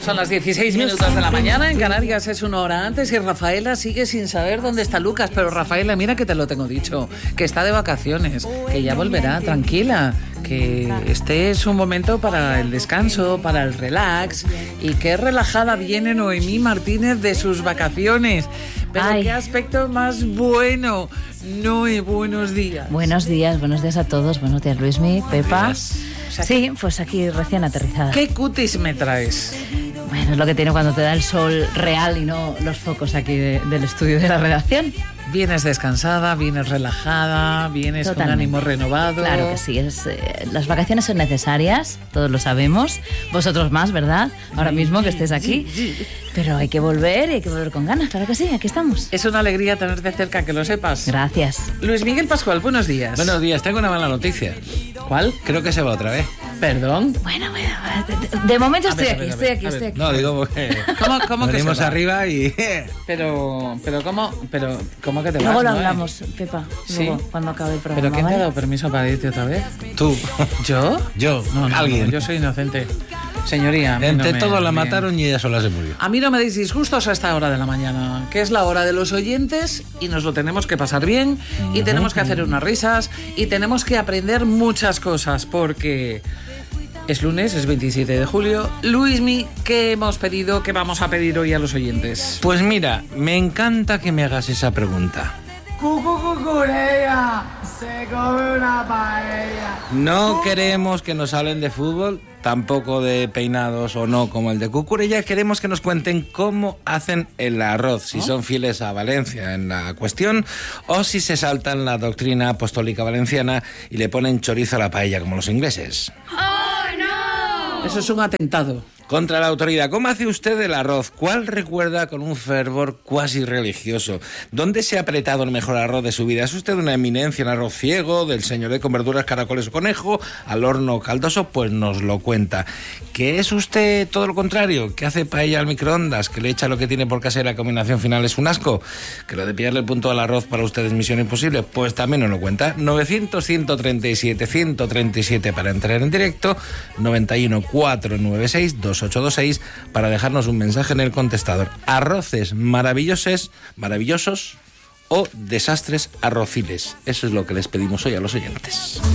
Son las 16 minutos de la mañana, en Canarias es una hora antes y Rafaela sigue sin saber dónde está Lucas. Pero Rafaela, mira que te lo tengo dicho, que está de vacaciones, que ya volverá, tranquila, que este es un momento para el descanso, para el relax, y qué relajada viene Noemí Martínez de sus vacaciones. Pero qué aspecto más bueno. Noé, buenos días. Buenos días a todos. Buenos días, Luismi, Pepa. O sea, sí, pues aquí recién aterrizada. ¿Qué cutis me traes? Bueno, es lo que tiene cuando te da el sol real y no los focos aquí del estudio de la redacción. Vienes descansada, vienes relajada, vienes Totalmente. con ánimo renovado. Claro que sí, las vacaciones son necesarias, todos lo sabemos. Vosotros más, ¿verdad? Ahora mismo que estés aquí. Pero hay que volver con ganas, claro que sí, aquí estamos. Es una alegría tenerte cerca, que lo sepas. Gracias. Luis Miguel Pascual, buenos días. Buenos días, tengo una mala noticia. ¿Cuál? Creo que se va otra vez. ¿Perdón? Bueno, de momento estoy aquí. No, digo porque ¿Cómo que venimos se va? arriba y... ¿Cómo que te vas? Luego lo Noé? hablamos, Pepa, luego, ¿Sí? cuando acabe el programa. ¿Pero quién te ha ¿vale? dado permiso para irte otra vez? Tú. ¿Yo? Yo, No, alguien. yo soy inocente. Señoría, a mí Entre no me- todos la me- mataron y ella sola se murió. A mí no me deis disgustos a esta hora de la mañana, que es la hora de los oyentes y nos lo tenemos que pasar bien y tenemos que hacer unas risas y tenemos que aprender muchas cosas porque es lunes, es 27 de julio. Luismi, ¿qué hemos pedido, qué vamos a pedir hoy a los oyentes? Pues mira, me encanta que me hagas esa pregunta. Cucucucurea, se come una paella. No queremos que nos hablen de fútbol, tampoco de peinados o no como el de Cucurella. Queremos que nos cuenten cómo hacen el arroz, si son fieles a Valencia en la cuestión o si se saltan la doctrina apostólica valenciana y le ponen chorizo a la paella como los ingleses. Eso es un atentado. Contra la autoridad. ¿Cómo hace usted el arroz? ¿Cuál recuerda con un fervor cuasi religioso? ¿Dónde se ha apretado el mejor arroz de su vida? ¿Es usted una eminencia en arroz ciego, del señor con verduras, caracoles o conejo, al horno caldoso? Pues nos lo cuenta. ¿Que es usted todo lo contrario? ¿Que hace paella al microondas? ¿Que le echa lo que tiene por casa y la combinación final es un asco? ¿Que lo de pillarle el punto al arroz para usted es misión imposible? Pues también nos lo cuenta. 900-137-137 para entrar en directo. 91-496-2826 para dejarnos un mensaje en el contestador. Arroces maravillosos o desastres arrociles. Eso es lo que les pedimos hoy a los oyentes.